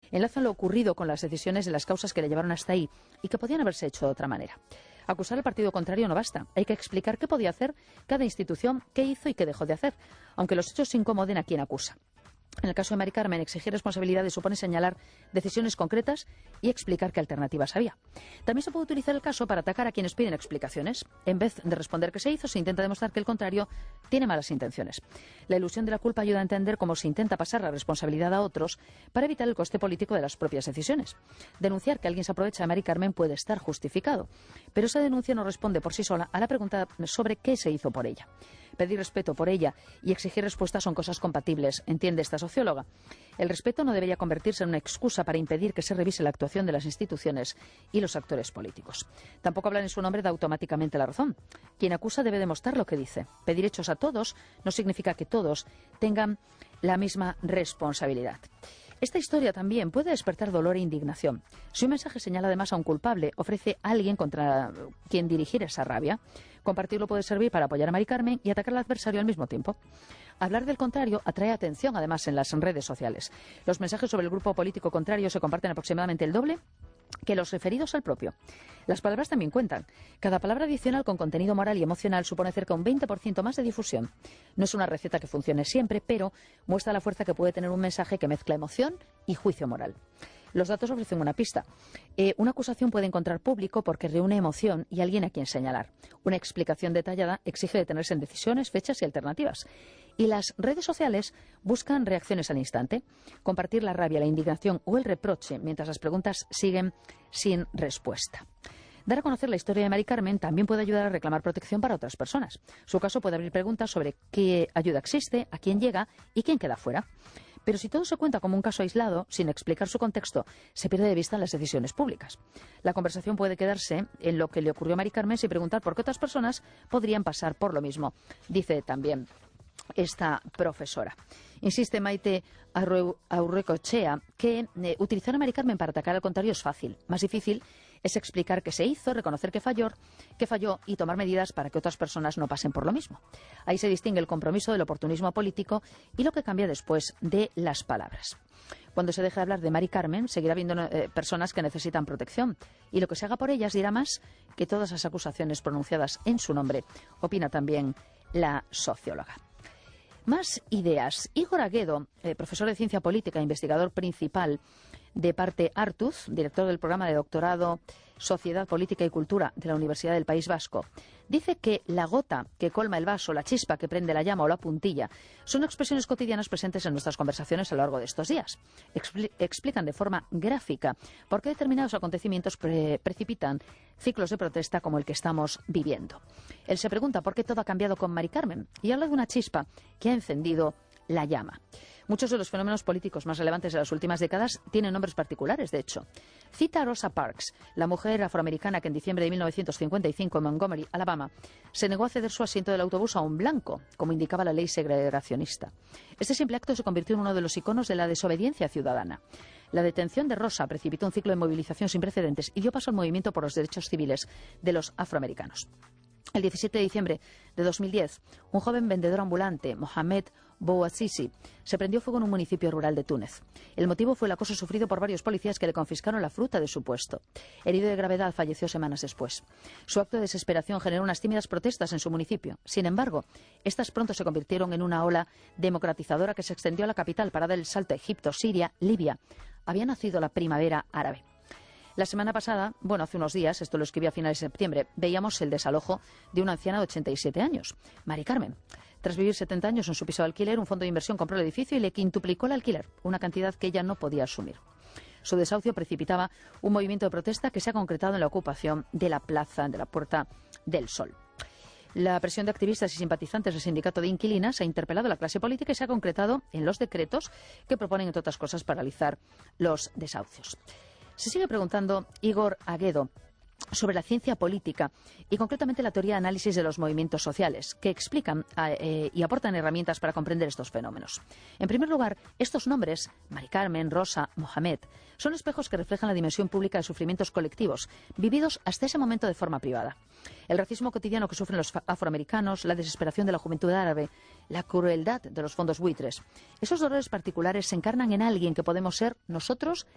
Enlazan lo ocurrido con las decisiones de las causas que le llevaron hasta ahí y que podían haberse hecho de otra manera. Acusar al partido contrario no basta. Hay que explicar qué podía hacer cada institución, qué hizo y qué dejó de hacer, aunque los hechos incomoden a quien acusa. En el caso de Mari Carmen, exigir responsabilidades supone señalar decisiones concretas y explicar qué alternativas había. También se puede utilizar el caso para atacar a quienes piden explicaciones. En vez de responder qué se hizo, se intenta demostrar que el contrario tiene malas intenciones. La ilusión de la culpa ayuda a entender cómo se intenta pasar la responsabilidad a otros para evitar el coste político de las propias decisiones. Denunciar que alguien se aprovecha de Mari Carmen puede estar justificado, pero esa denuncia no responde por sí sola a la pregunta sobre qué se hizo por ella. Pedir respeto por ella y exigir respuestas son cosas compatibles, entiende esta socióloga. El respeto no debería convertirse en una excusa para impedir que se revise la actuación de las instituciones y los actores políticos. Tampoco hablar en su nombre da automáticamente la razón. Quien acusa debe demostrar lo que dice. Pedir hechos a todos no significa que todos tengan la misma responsabilidad. Esta historia también puede despertar dolor e indignación. Si un mensaje señala además a un culpable, ofrece a alguien contra quien dirigir esa rabia, compartirlo puede servir para apoyar a Mari Carmen y atacar al adversario al mismo tiempo. Hablar del contrario atrae atención además en las redes sociales. Los mensajes sobre el grupo político contrario se comparten aproximadamente el doble que los referidos al propio. Las palabras también cuentan. Cada palabra adicional con contenido moral y emocional supone cerca de un 20% más de difusión. No es una receta que funcione siempre, pero muestra la fuerza que puede tener un mensaje que mezcla emoción y juicio moral. Los datos ofrecen una pista. Una acusación puede encontrar público porque reúne emoción y alguien a quien señalar. Una explicación detallada exige detenerse en decisiones, fechas y alternativas. Y las redes sociales buscan reacciones al instante. Compartir la rabia, la indignación o el reproche mientras las preguntas siguen sin respuesta. Dar a conocer la historia de Mari Carmen también puede ayudar a reclamar protección para otras personas. Su caso puede abrir preguntas sobre qué ayuda existe, a quién llega y quién queda fuera. Pero si todo se cuenta como un caso aislado, sin explicar su contexto, se pierde de vista en las decisiones públicas. La conversación puede quedarse en lo que le ocurrió a Mari Carmen sin preguntar por qué otras personas podrían pasar por lo mismo, dice también esta profesora. Insiste Maite Aurrecoechea que utilizar a Mari Carmen para atacar al contrario es fácil. Más difícil es explicar qué se hizo, reconocer que falló y tomar medidas para que otras personas no pasen por lo mismo. Ahí se distingue el compromiso del oportunismo político y lo que cambia después de las palabras. Cuando se deje de hablar de Mari Carmen, seguirá habiendo personas que necesitan protección. Y lo que se haga por ellas dirá más que todas las acusaciones pronunciadas en su nombre, opina también la socióloga. Más ideas. Igor Aguedo, profesor de Ciencia Política e investigador principal de Parte Artuz, director del programa de doctorado Sociedad, Política y Cultura de la Universidad del País Vasco, dice que la gota que colma el vaso, la chispa que prende la llama o la puntilla son expresiones cotidianas presentes en nuestras conversaciones a lo largo de estos días. Explican de forma gráfica por qué determinados acontecimientos precipitan ciclos de protesta como el que estamos viviendo. Él se pregunta por qué todo ha cambiado con Mari Carmen y habla de una chispa que ha encendido la llama. Muchos de los fenómenos políticos más relevantes de las últimas décadas tienen nombres particulares, de hecho. Cita a Rosa Parks, la mujer afroamericana que en diciembre de 1955 en Montgomery, Alabama, se negó a ceder su asiento del autobús a un blanco, como indicaba la ley segregacionista. Este simple acto se convirtió en uno de los iconos de la desobediencia ciudadana. La detención de Rosa precipitó un ciclo de movilización sin precedentes y dio paso al movimiento por los derechos civiles de los afroamericanos. El 17 de diciembre de 2010, un joven vendedor ambulante, Mohamed Bouazizi, se prendió fuego en un municipio rural de Túnez. El motivo fue el acoso sufrido por varios policías que le confiscaron la fruta de su puesto. Herido de gravedad, falleció semanas después. Su acto de desesperación generó unas tímidas protestas en su municipio. Sin embargo, estas pronto se convirtieron en una ola democratizadora que se extendió a la capital para dar el salto a Egipto, Siria, Libia. Había nacido la primavera árabe. La semana pasada, hace unos días, esto lo escribí a finales de septiembre, veíamos el desalojo de una anciana de 87 años, Mari Carmen. Tras vivir 70 años en su piso de alquiler, un fondo de inversión compró el edificio y le quintuplicó el alquiler, una cantidad que ella no podía asumir. Su desahucio precipitaba un movimiento de protesta que se ha concretado en la ocupación de la plaza de la Puerta del Sol. La presión de activistas y simpatizantes del sindicato de inquilinas ha interpelado a la clase política y se ha concretado en los decretos que proponen, entre otras cosas, paralizar los desahucios. Se sigue preguntando Igor Aguedo sobre la ciencia política y concretamente la teoría de análisis de los movimientos sociales, que explican y aportan herramientas para comprender estos fenómenos. En primer lugar, estos nombres, Mari Carmen, Rosa, Mohamed, son espejos que reflejan la dimensión pública de sufrimientos colectivos, vividos hasta ese momento de forma privada. El racismo cotidiano que sufren los afroamericanos, la desesperación de la juventud árabe, la crueldad de los fondos buitres. Esos dolores particulares se encarnan en alguien que podemos ser nosotros